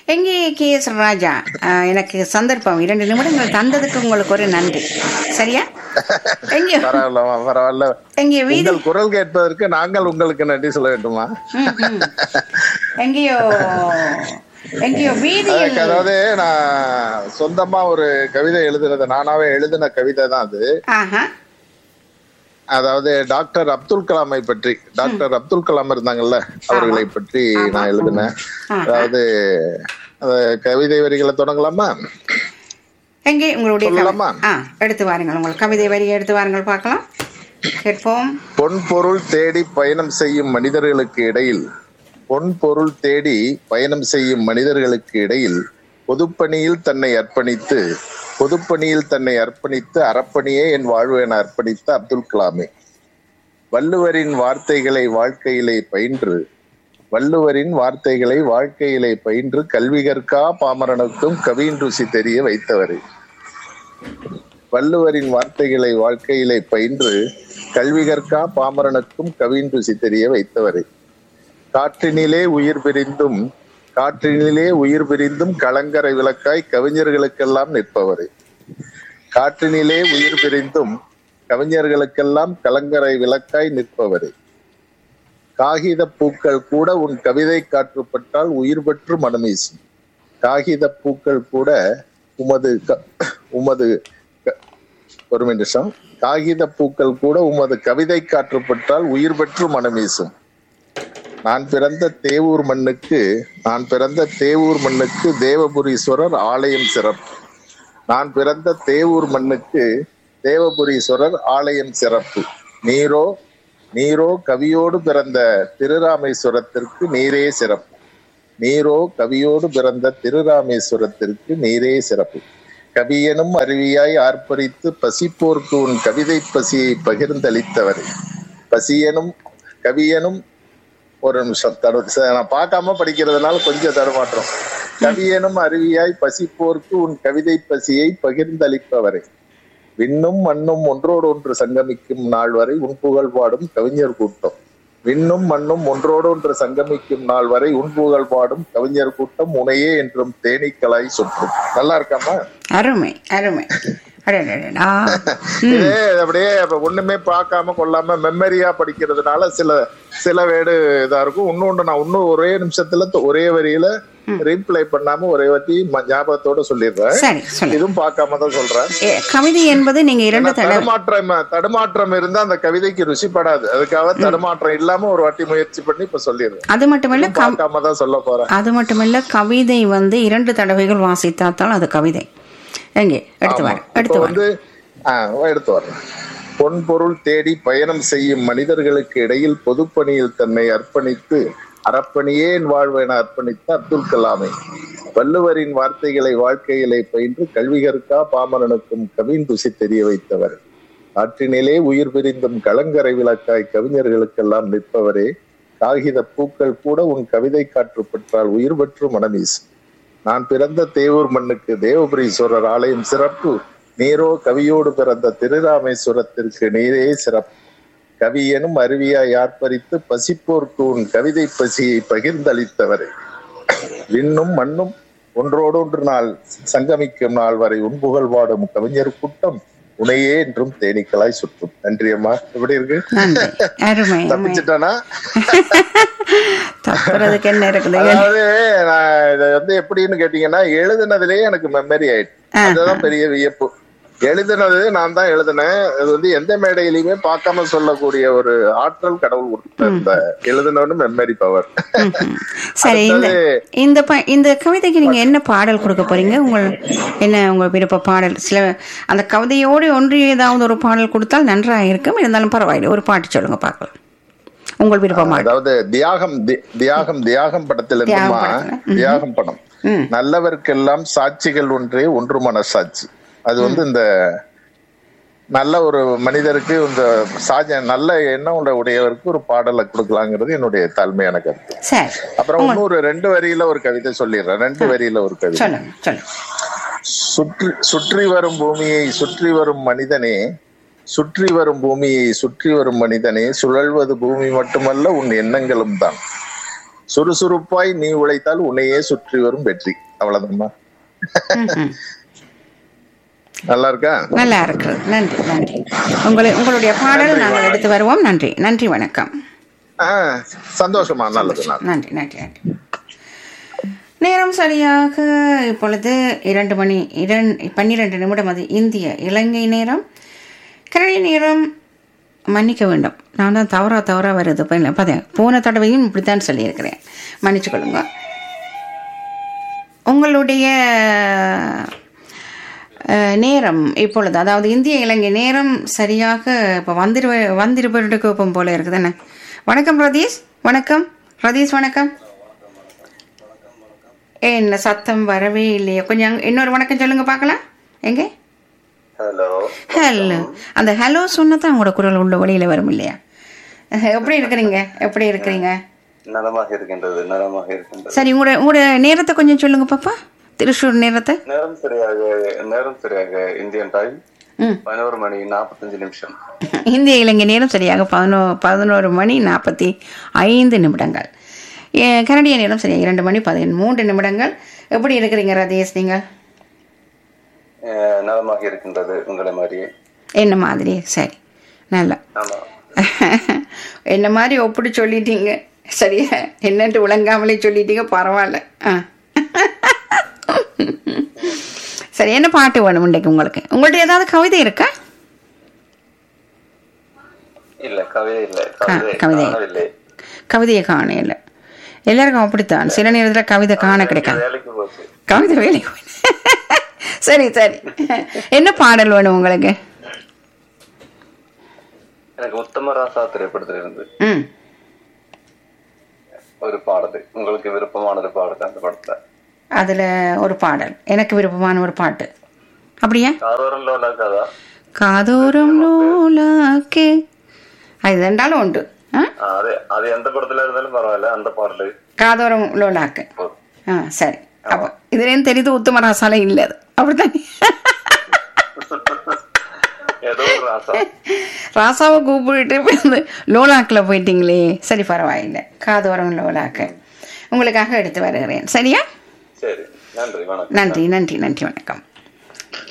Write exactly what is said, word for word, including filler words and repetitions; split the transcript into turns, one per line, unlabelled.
எங்கே K S ராஜா, அஹ், எனக்கு சந்தர்ப்பம் இரண்டு நிமிடங்கள் தந்ததுக்கு உங்களுக்கு ஒரு நன்றி. சரியா? எங்கேயோ
பரவாயில்லமா, பரவாயில்ல.
எங்கேயோ வீதி
உங்கள் குரல் கேட்பதற்கு நாங்கள் உங்களுக்கு நன்றி சொல்ல வேண்டுமா?
ம், ம். எங்கேயோ எங்கேயோ வீதியில்
அதுக்கு அதாவது நான் சொந்தமா ஒரு கவிதை எழுதுனது, நானாவே எழுதின கவிதை தான் அது.
ஆஹா
அதாவது டாக்டர் அப்துல் கலாமை பற்றி, டாக்டர் அப்துல் கலாம் இருந்தாங்கல்ல, அவர்களை பற்றி நான் எழுதினேன். அதாவது அந்த கவிதை வரிகளை தொடங்கலாமா?
எங்கே உங்களுடைய கவி-
சொல்லலாமா?
ஆ, எடுத்து வாருங்கள், உங்கள் கவிதை வரியை எடுத்து வாருங்கள் பார்க்கலாம். கேட்போம்.
பொன் பொருள் தேடி பயணம் செய்யும் மனிதர்களுக்கு இடையில் பொன் பொருள் தேடி பயணம் செய்யும் மனிதர்களுக்கு இடையில் பொதுப்பணியில் தன்னை அர்ப்பணித்து பொதுப்பணியில் தன்னை அர்ப்பணித்து அறப்பணியே என் வாழ்வு என அர்ப்பணித்த அப்துல் கலாமே. வள்ளுவரின் வார்த்தைகளை வாழ்க்கையிலே பயின்று வள்ளுவரின் வார்த்தைகளை வாழ்க்கையிலே பயின்று கல்வி கற்கா பாமரனுக்கும் கவியின் ருசி தெரிய வைத்தவரே. வள்ளுவரின் வார்த்தைகளை வாழ்க்கையிலே பயின்று கல்வி கற்கா பாமரனுக்கும் கவியின் ருசி தெரிய வைத்தவரே. காற்றினிலே உயிர் பிரிந்தும் காற்றினிலே உயிர் பிரிந்தும் கலங்கரை விளக்காய் கவிஞர்களுக்கெல்லாம் நிற்பவரே. காற்றினிலே உயிர் பிரிந்தும் கவிஞர்களுக்கெல்லாம் கலங்கரை விளக்காய் நிற்பவரே. காகித பூக்கள் கூட உன் கவிதை காற்றுப்பட்டால் உயிர் பெற்று மனமீசும். காகித பூக்கள் கூட உமது உமது ஒரு நிமிஷம் காகித பூக்கள் கூட உமது கவிதை காற்றுப்பட்டால் உயிர் பெற்று மனமீசும். நான் பிறந்த தேவூர் மண்ணுக்கு நான் பிறந்த தேவூர் மண்ணுக்கு தேவபுரீஸ்வரர் ஆலயம் சிறப்பு. நான் பிறந்த தேவூர் மண்ணுக்கு தேவபுரீஸ்வரர் ஆலயம் சிறப்பு. நீரோ நீரோ கவியோடு பிறந்த திருராமேஸ்வரத்திற்கு நீரே சிறப்பு. நீரோ கவியோடு பிறந்த திருராமேஸ்வரத்திற்கு நீரே சிறப்பு. கவியனும் அருவியாய் ஆர்ப்பரித்து பசிப்போர்க்கு உன் கவிதை பசியை பகிர்ந்தளித்தவரே. பசியனும் கவியனும் ஒரு நிமிஷம் தடு நான் பார்க்காம படிக்கிறதுனால கொஞ்சம் தடுமாற்றம். கவியனும் அருவியாய் பசிப்போர்க்கு உன் கவிதை பசியை பகிர்ந்தளிப்பவரை. விண்ணும் மண்ணும் ஒன்றோடு ஒன்று சங்கமிக்கும் நாள் வரை உன் புகழ் பாடும் கவிஞர் கூட்டம். விண்ணும் மண்ணும் ஒன்றோடு ஒன்று சங்கமிக்கும் நாள் வரை உன் புகழ் பாடும் கவிஞர் கூட்டம் உனையே என்றும் தேனீக்களாய் சுற்றும். நல்லா இருக்காமா?
அருமை அருமை.
இதே அப்படியே ஒண்ணுமே பார்க்காம கொள்ளாம மெமரியா படிக்கிறதுனால சில சில வேடு இதா இருக்கும். இன்னொன்று நான் இன்னும் ஒரே நிமிஷத்துல ஒரே வரியில ரீப்ளை பண்ணாம ஒரே வாட்டி ஞாபகத்தோட சொல்லிடுறேன். இதுவும் பார்க்காம தான் சொல்றேன்.
கவிதை என்பது நீங்க இரண்டு
தடுமாற்றம் தடுமாற்றம் இருந்தா அந்த கவிதைக்கு ருசிப்படாது. அதுக்காக தடுமாற்றம் இல்லாம ஒரு வாட்டி முயற்சி பண்ணி இப்ப சொல்லிடுறேன்.
அது மட்டுமல்ல,
பார்க்காம தான் சொல்ல போறேன்.
அது மட்டுமல்ல, கவிதை வந்து இரண்டு தடவைகள் வாசித்தால் அது கவிதை. எங்கே எடுத்து வர எடுத்து
வந்து எடுத்து வரேன். பொன் பொருள் தேடி பயணம் செய்யும் மனிதர்களுக்கு இடையில் பொதுப்பணியில் தன்னை அர்ப்பணித்து அறப்பணியே என் வாழ்வு என அர்ப்பணித்த அப்துல் கலாமே. வள்ளுவரின் வார்த்தைகளை வாழ்க்கையிலே பயின்று கல்வி கற்கா பாமரனுக்கும் கவின் ருசி தெரிய வைத்தவர். காற்றினிலே உயிர் பிரிந்தும் கலங்கரை விளக்காய் கவிஞர்களுக்கெல்லாம் நிற்பவரே. காகித பூக்கள் கூட உன் கவிதை காற்று பெற்றால் உயிர் பெற்று மனமீசும். நான் பிறந்த தேவூர் மண்ணுக்கு தேவபுரீஸ்வரர் ஆலயம் சிறப்பு. நீரோ கவியோடு பிறந்த திருராமேஸ்வரத்திற்கு நீரே சிறப்பு. கவியனும் அருவியாய் ஆர்ப்பரித்து பசிப்போர்க்கு உன் கவிதை பசியை பகிர்ந்தளித்தவரை. விண்ணும் மண்ணும் ஒன்றோடு ஒன்று நாள் சங்கமிக்கும் நாள் வரை உன் புகழ் பாடும் கவிஞர் கூட்டம் உனையே என்றும் தேனீக்களாய் சுற்றும். நன்றி அம்மா. எப்படி இருக்கு? தப்பிச்சுட்டானா? அதாவது நான் இதை வந்து எப்படின்னு கேட்டீங்கன்னா, எழுதுனதுலயே எனக்கு மெமரி ஆயிடுச்சு. அதுதான் பெரிய வியப்பு. எழுதுனது நான் தான் எழுதினேன். அது வந்து எந்த மேடையிலுமே பார்க்காம சொல்லக்கூடிய ஒரு ஆற்றல் கடவுள் கொடுத்த இந்த எழுதுனவனு மெமரி பவர்.
சரி, இந்த இந்த கவிதைக்கு நீங்க என்ன பாடல் கொடுக்க போறீங்க? உங்கள் என்ன உங்க விருப்ப பாடல்? சில அந்த கவிதையோடு ஒன்று ஏதாவது ஒரு பாடல் கொடுத்தால் நன்றாக இருக்கும். இருந்தாலும் பரவாயில்லை, ஒரு பாட்டு சொல்லுங்க பார்க்கலாம். உங்கள் விருப்பமா?
அதாவது தியாகம் தியாகம் தியாகம் படத்துல இருந்துமா, தியாகம் படம். நல்லவர்க்கெல்லாம் சாட்சிகள் ஒன்றே ஒன்று மனசாட்சி. அது வந்து இந்த நல்ல ஒரு மனிதருக்கு, இந்த சாஜ நல்ல எண்ணம் உடையவருக்கு ஒரு பாடலை கொடுக்கலாங்கிறது என்னுடைய தாழ்மையான கருத்து. அப்புறம் இன்னொரு ரெண்டு வரியில ஒரு கவிதை சொல்லிடுறேன். ரெண்டு வரியில ஒரு கவிதை. சுற்றி சுற்றி வரும் பூமியை சுற்றி வரும் மனிதனே, சுற்றி வரும் பூமியை சுற்றி வரும் மனிதனே, சுழல்வது பூமி மட்டுமல்ல உன் எண்ணங்களும் தான். சுறுசுறுப்பாய் நீ உழைத்தால் உன்னையே சுற்றி வரும் வெற்றி. அவ்வளவுதான்மா. நல்லா இருக்கா?
நல்லா இருக்கு. நன்றி நன்றி. உங்களை உங்களுடைய பாடல் நாங்கள் எடுத்து வருவோம். நன்றி நன்றி வணக்கம்.
சந்தோஷமா. நல்லது.
நன்றி நன்றி நன்றி. நேரம் சரியாக இப்பொழுது இரண்டு மணி இரண்டு பன்னிரண்டு நிமிடம். அது இந்திய இலங்கை நேரம். கனடிய நேரம் மன்னிக்க வேண்டும், நான் தான் தவறா தவறா வருது. பார்த்தேன், போன தடவையும் இப்படித்தான் சொல்லியிருக்கிறேன், மன்னிச்சு கொள்ளுங்க. உங்களுடைய நேரம் இப்பொழுது, அதாவது இந்திய இலங்கை நேரம் சரியாக இப்போ வந்திரு வந்திருப்போம் போல இருக்குது என்ன? வணக்கம் ரதீஷ். வணக்கம் ரதீஷ். வணக்கம். என்ன சத்தம் வரவே இல்லையா? கொஞ்சம் இன்னொரு வணக்கம் சொல்லுங்க பார்க்கலாம். எங்க
ஹலோ
ஹலோ, அந்த ஹலோ சொன்னதான் உங்களோட குரல் உள்ள வழியில வரும் இல்லையா? எப்படி இருக்கிறீங்க? எப்படி இருக்கிறீங்க?
நலமாக இருக்கின்றது, நலமாக இருக்கின்றது.
சரி, உங்களோட உங்களோட நேரத்தை கொஞ்சம் சொல்லுங்க பாப்பா. திருச்சூர் நேரத்தை.
நேரம் சரியாக நேரம் சரியாக இந்தியன் டைம் பதினோரு மணி நாற்பத்தஞ்சு நிமிஷம்.
இந்திய இலங்கை நேரம் சரியாக பதினோ பதினோரு மணி நாற்பத்தி ஐந்து நிமிடங்கள். கனடிய நேரம் சரியாக இரண்டு மணி பதிமூன்று நிமிடங்கள். எப்படி இருக்கிறீங்க ரதீஷ்? நீங்கள்
நலமாக இருக்கின்றது, உங்களை மாதிரியே. என்ன
மாதிரி? சரி, நல்லா. என்ன மாதிரி ஒப்படி சொல்லிட்டீங்க. சரியா, என்னன்ட்டு விளங்காமலே சொல்லிட்டீங்க, பரவாயில்ல. ஆ சரி, என்ன பாட்டு வேணும் இன்றைக்கு உங்களுக்கு? உங்கள்ட்ட ஏதாவது கவிதை இருக்கா?
இல்ல, கவிதை இல்ல.
கவிதை கவிதையை காண இல்லை. எல்லாருக்கும் அப்படித்தான், சில நேரத்தில் கவிதை காண கிடைக்காது. கவிதை வேலைக்கு போய். சரி சரி, என்ன பாடல் வேணும் உங்களுக்கு?
எனக்கு உத்தம ராசா திரைப்படத்திலிருந்து ஒரு பாடல், உங்களுக்கு விருப்பமானது பாடுது அந்த படத்துல.
அதுல ஒரு பாடல் எனக்கு விருப்பமான ஒரு பாட்டு. அப்படியா?
காதோரம் லோலாக்காதா?
காதோரம் லோலாக்கே, அது ரெண்டாலும் உண்டு.
அது அது எந்த படத்துல இருந்தாலும் பரவாயில்ல, அந்த பாடல்
காதோரம் லோலாக்கு. ஆ சரி. அப்ப இதுல தெரியுது உத்தம ராசால இல்ல, அது அப்படித்தான். ராசாவை கூப்பிட்டு லோலாக்குல போயிட்டீங்களே. சரி, பரவாயில்லை, காதோரம் லோலாக்கு உங்களுக்காக எடுத்து வருகிறேன். சரியா?
சரி, நன்றி, வணக்கம்.
நன்றி நன்றி நன்றி வணக்கம்.